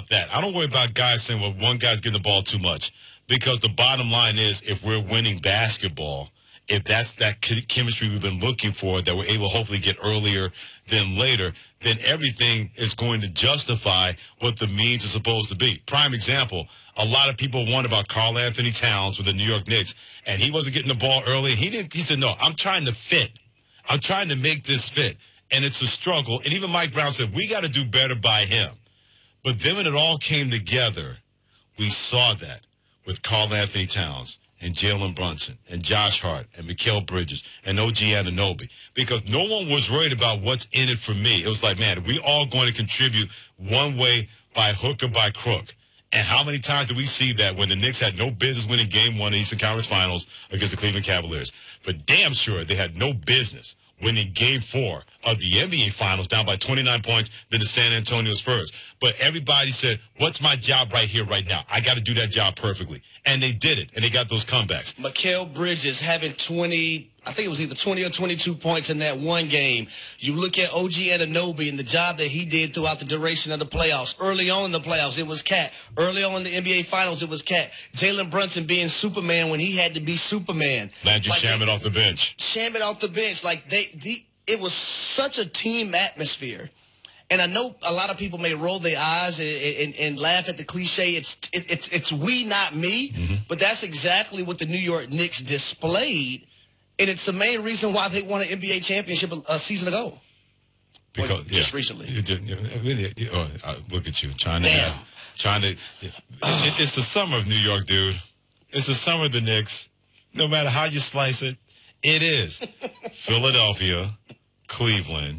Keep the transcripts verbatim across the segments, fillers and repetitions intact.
about that. I don't worry about guys saying, well, one guy's getting the ball too much. Because the bottom line is, if we're winning basketball, if that's that chemistry we've been looking for that we're able to hopefully get earlier than later, then everything is going to justify what the means is supposed to be. Prime example, a lot of people wonder about Karl Anthony Towns with the New York Knicks, and he wasn't getting the ball early. He didn't. He said, no, I'm trying to fit. I'm trying to make this fit. And it's a struggle. And even Mike Brown said, we got to do better by him. But then when it all came together, we saw that with Karl Anthony Towns and Jalen Brunson and Josh Hart and Mikal Bridges and O G Anunoby, because no one was worried about what's in it for me. It was like, man, we all going to contribute one way by hook or by crook. And how many times did we see that when the Knicks had no business winning game one in the Eastern Conference Finals against the Cleveland Cavaliers? For damn sure, they had no business winning game four of the N B A Finals down by twenty-nine points than the San Antonio Spurs. But everybody said, what's my job right here, right now? I got to do that job perfectly. And they did it, and they got those comebacks. Mikal Bridges having twenty, I think it was either twenty or twenty-two points in that one game. You look at O G Anunoby and the job that he did throughout the duration of the playoffs. Early on in the playoffs, it was Cat. Early on in the N B A Finals, it was Cat. Jalen Brunson being Superman when he had to be Superman. Landry like Shamet off the bench. Shamet off the bench. Like, they, the, it was such a team atmosphere. And I know a lot of people may roll their eyes and, and, and laugh at the cliche. It's it, it's it's we, not me. Mm-hmm. But that's exactly what the New York Knicks displayed, and it's the main reason why they won an N B A championship a, a season ago. Because or just yeah, recently. You did, you, you, oh, look at you trying to, Damn. trying to. It, it, it's the summer of New York, dude. It's the summer of the Knicks. No matter how you slice it, it is. Philadelphia, Cleveland,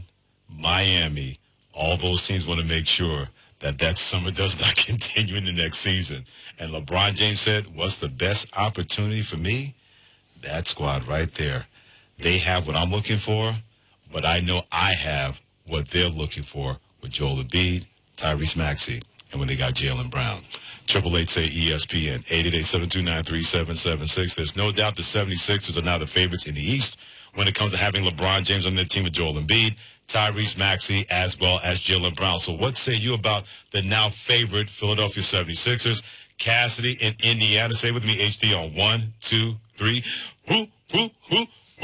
Miami. All those teams want to make sure that that summer does not continue in the next season. And LeBron James said, what's the best opportunity for me? That squad right there. They have what I'm looking for, but I know I have what they're looking for with Joel Embiid, Tyrese Maxey, and when they got Jaylen Brown. Triple eight say E S P N, eight eight eight, seven two nine, three seven seven six. There's no doubt the seventy-sixers are now the favorites in the East when it comes to having LeBron James on their team with Joel Embiid, Tyrese Maxey, as well as Jaylen Brown. So what say you about the now favorite Philadelphia seventy-sixers? Cassidy in Indiana. Say with me, H D, on one, two, three. Who, who, who,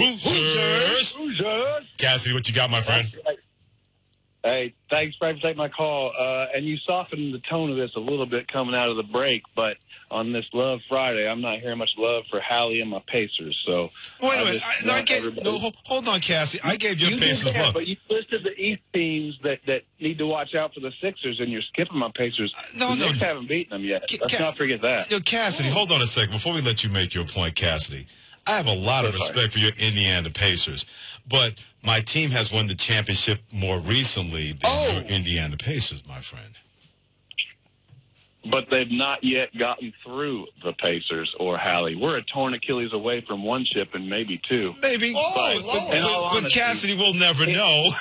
Hoosiers? Hoosiers. Cassidy, what you got, my friend? Hey, thanks, Brad, for taking my call. Uh, and you softened the tone of this a little bit coming out of the break, but on this Love Friday, I'm not hearing much love for Hallie and my Pacers. So wait a I minute. I, no, I gave, no, hold, hold on, Cassie. I gave your you Pacers that, love. But you listed the East teams that, that need to watch out for the Sixers, and you're skipping my Pacers. Uh, no, the no. Knicks haven't beaten them yet. Ca- Let's Ca- not forget that. Yo, Cassidy, oh. hold on a second. Before we let you make your point, Cassidy, I have a lot of That's respect right. for your Indiana Pacers, but my team has won the championship more recently than Oh. your Indiana Pacers, my friend. But they've not yet gotten through the Pacers or Hallie. We're a torn Achilles away from one chip and maybe two. Maybe. Oh, but, Lord. but, In all but honesty- Cassidy will never know.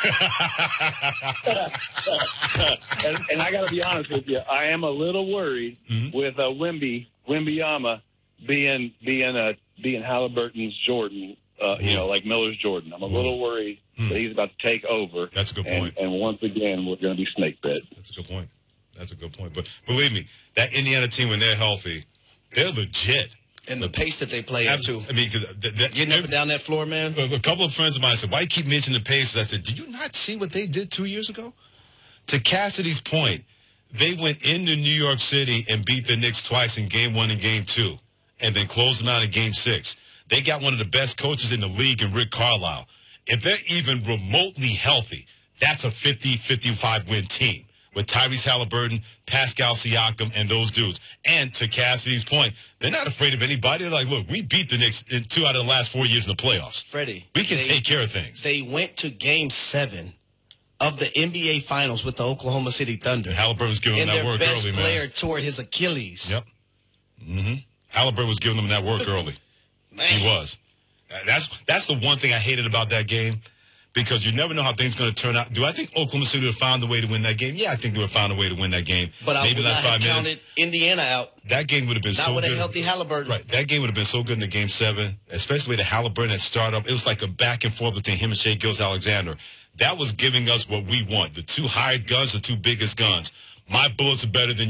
and, and I got to be honest with you, I am a little worried Mhm. with uh, Wimby, Wimbyama being being uh, being Halliburton's Jordan. Uh, you know, like Miller's Jordan. I'm a little worried Hmm. that he's about to take over. That's a good and, point. and once again, we're going to be snake bit. That's a good point. That's a good point. But believe me, that Indiana team, when they're healthy, they're legit. And the pace that they play at, too. I mean, 'cause that, that, Getting up and down that floor, man. A, a couple of friends of mine said, why you keep mentioning the Pacers? I said, did you not see what they did two years ago? To Cassidy's point, they went into New York City and beat the Knicks twice in game one and game two, and then closed them out in game six. They got one of the best coaches in the league in Rick Carlisle. If they're even remotely healthy, that's a fifty fifty-five win team with Tyrese Halliburton, Pascal Siakam, and those dudes. And to Cassidy's point, they're not afraid of anybody. They're like, look, we beat the Knicks in two out of the last four years in the playoffs. Freddie. We can they, take care of things. They went to game seven of the N B A Finals with the Oklahoma City Thunder. And Halliburton was giving them and that their work best early, player man. tore his Achilles. Yep. Mm-hmm. Halliburton was giving them that work early. Man. He was. Uh, That's that's the one thing I hated about that game, because you never know how things are going to turn out. Do I think Oklahoma City would have found a way to win that game? Yeah, I think they would have found a way to win that game. But I Maybe would not last have five minutes. counted Indiana out. That game would have been Not so with good. a healthy Halliburton. Right. That game would have been so good in the game seven, especially the Halliburton at startup. It was like a back and forth between him and Shea Gilgeous-Alexander. That was giving us what we want. The two hired guns, the two biggest guns. My bullets are better than